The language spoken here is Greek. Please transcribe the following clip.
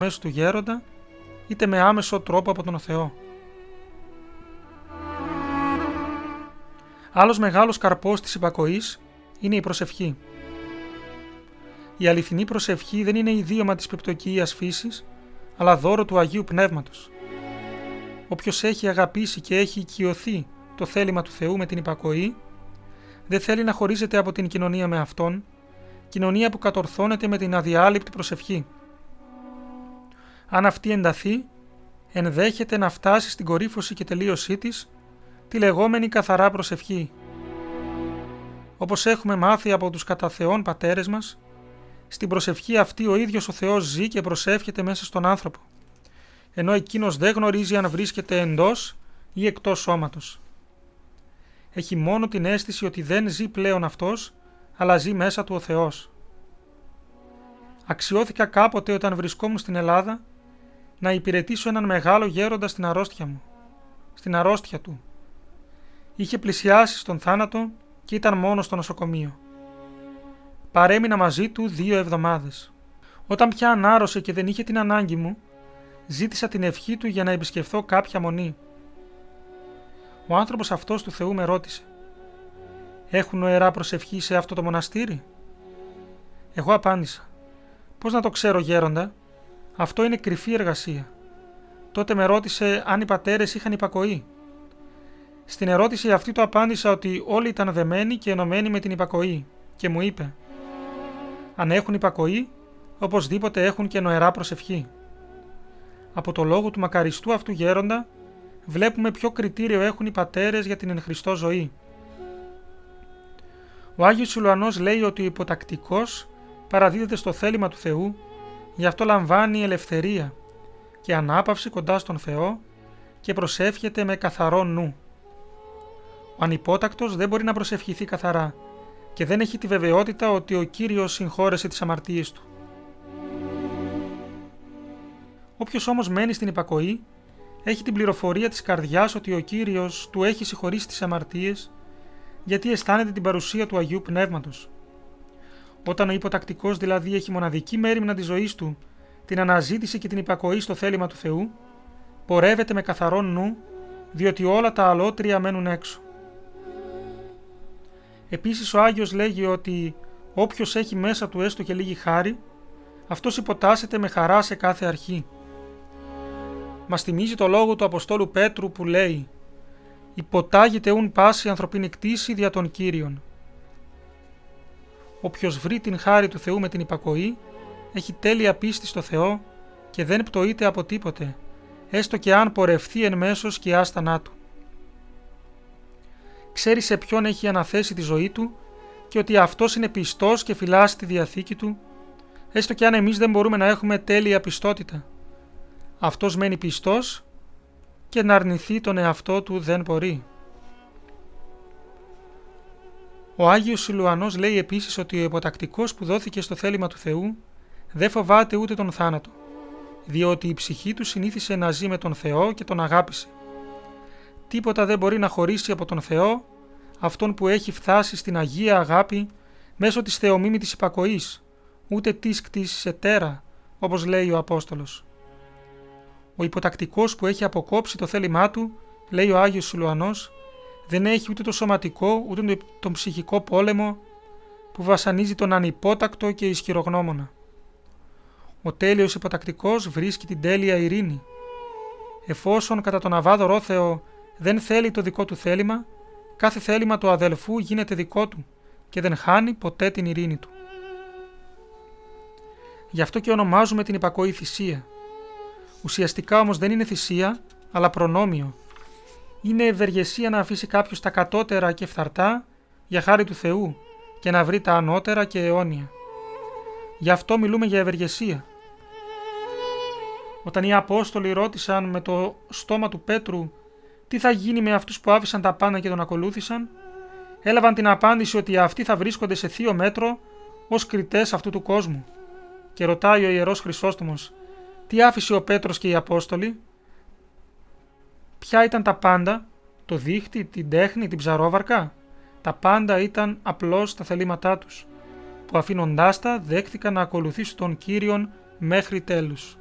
μέσω του γέροντα, είτε με άμεσο τρόπο από τον Θεό. Άλλος μεγάλος καρπός της υπακοής είναι η προσευχή. Η αληθινή προσευχή δεν είναι ιδίωμα της πεπτωκυΐας φύσης, αλλά δώρο του Αγίου Πνεύματος. Όποιος έχει αγαπήσει και έχει οικειωθεί το θέλημα του Θεού με την υπακοή, δεν θέλει να χωρίζεται από την κοινωνία με Αυτόν, κοινωνία που κατορθώνεται με την αδιάλειπτη προσευχή. Αν αυτή ενταθεί, ενδέχεται να φτάσει στην κορύφωση και τελείωσή της, τη λεγόμενη καθαρά προσευχή. Όπως έχουμε μάθει από τους κατά Θεόν πατέρες μας, στην προσευχή αυτή ο ίδιος ο Θεός ζει και προσεύχεται μέσα στον άνθρωπο, ενώ εκείνος δεν γνωρίζει αν βρίσκεται εντός ή εκτός σώματος. Έχει μόνο την αίσθηση ότι δεν ζει πλέον αυτός, αλλά ζει μέσα του ο Θεός. Αξιώθηκα κάποτε όταν βρισκόμουν στην Ελλάδα να υπηρετήσω έναν μεγάλο γέροντα στην αρρώστια μου, στην αρρώστια του. Είχε πλησιάσει στον θάνατο και ήταν μόνος στο νοσοκομείο. Παρέμεινα μαζί του 2 εβδομάδες. Όταν πια ανάρρωσε και δεν είχε την ανάγκη μου, ζήτησα την ευχή του για να επισκεφθώ κάποια μονή. Ο άνθρωπος αυτός του Θεού με ρώτησε: «Έχουν νοερά προσευχή σε αυτό το μοναστήρι?» Εγώ απάντησα: «Πώς να το ξέρω, γέροντα, αυτό είναι κρυφή εργασία». Τότε με ρώτησε αν οι πατέρες είχαν υπακοή. Στην ερώτηση αυτή του απάντησα ότι όλοι ήταν δεμένοι και ενωμένοι με την υπακοή και μου είπε: «Αν έχουν υπακοή, οπωσδήποτε έχουν και νοερά προσευχή». Από το λόγο του μακαριστού αυτού γέροντα βλέπουμε ποιο κριτήριο έχουν οι πατέρες για την εν Χριστώ ζωή. Ο Άγιος Σιλουανός λέει ότι ο υποτακτικός παραδίδεται στο θέλημα του Θεού, γι' αυτό λαμβάνει ελευθερία και ανάπαυση κοντά στον Θεό και προσεύχεται με καθαρό νου. Ο ανυπότακτος δεν μπορεί να προσευχηθεί καθαρά και δεν έχει τη βεβαιότητα ότι ο Κύριος συγχώρεσε τις αμαρτίες του. Όποιος όμως μένει στην υπακοή, έχει την πληροφορία της καρδιάς ότι ο Κύριος του έχει συγχωρήσει τις αμαρτίες, γιατί αισθάνεται την παρουσία του Αγίου Πνεύματος. Όταν ο υποτακτικός δηλαδή έχει μοναδική μέριμνα της ζωής του, την αναζήτηση και την υπακοή στο θέλημα του Θεού, πορεύεται με καθαρό νου, διότι όλα τα αλότρια μένουν έξω. Επίσης ο Άγιος λέγει ότι όποιος έχει μέσα του έστω και λίγη χάρη, αυτός υποτάσσεται με χαρά σε κάθε αρχή. Μας θυμίζει το λόγο του Αποστόλου Πέτρου που λέει: «Υποτάγεται ουν πάση ανθρωπίνη κτήση δια των Κύριων». Όποιος βρει την χάρη του Θεού με την υπακοή, έχει τέλεια πίστη στο Θεό και δεν πτωείται από τίποτε, έστω και αν πορευθεί εν μέσω σκιάς θανάτου. Ξέρει σε ποιον έχει αναθέσει τη ζωή του και ότι αυτός είναι πιστός και φυλάσσει τη Διαθήκη του, έστω και αν εμείς δεν μπορούμε να έχουμε τέλεια πιστότητα. Αυτός μένει πιστός και να αρνηθεί τον εαυτό του δεν μπορεί. Ο Άγιος Σιλουανός λέει επίσης ότι ο υποτακτικός που δόθηκε στο θέλημα του Θεού δεν φοβάται ούτε τον θάνατο, διότι η ψυχή του συνήθισε να ζει με τον Θεό και τον αγάπησε. Τίποτα δεν μπορεί να χωρίσει από τον Θεό αυτόν που έχει φτάσει στην Αγία Αγάπη μέσω της θεομίμητης υπακοής, ούτε της κτήσης ετέρα, όπως λέει ο Απόστολος. Ο υποτακτικός που έχει αποκόψει το θέλημά του, λέει ο Άγιος Σιλουανός, δεν έχει ούτε το σωματικό ούτε τον ψυχικό πόλεμο που βασανίζει τον ανυπότακτο και ισχυρογνώμονα. Ο τέλειος υποτακτικός βρίσκει την τέλεια ειρήνη. Εφόσον κατά τον αβάδωρο Θεό δεν θέλει το δικό του θέλημα, κάθε θέλημα του αδελφού γίνεται δικό του και δεν χάνει ποτέ την ειρήνη του. Γι' αυτό και ονομάζουμε την υπακοή θυσία. Ουσιαστικά όμως δεν είναι θυσία, αλλά προνόμιο. Είναι ευεργεσία να αφήσει κάποιος τα κατώτερα και φθαρτά για χάρη του Θεού και να βρει τα ανώτερα και αιώνια. Γι' αυτό μιλούμε για ευεργεσία. Όταν οι Απόστολοι ρώτησαν με το στόμα του Πέτρου τι θα γίνει με αυτούς που άφησαν τα πάντα και τον ακολούθησαν, έλαβαν την απάντηση ότι αυτοί θα βρίσκονται σε θείο μέτρο ως κριτές αυτού του κόσμου. Και ρωτάει ο Ιερός Χρυσόστομος, τι άφησε ο Πέτρος και οι Απόστολοι? Ποια ήταν τα πάντα? Το δίχτυ, την τέχνη, την ψαρόβαρκα? Τα πάντα ήταν απλώς τα θελήματά τους, που αφήνοντάς τα δέχθηκαν να ακολουθήσουν τον Κύριον μέχρι τέλους.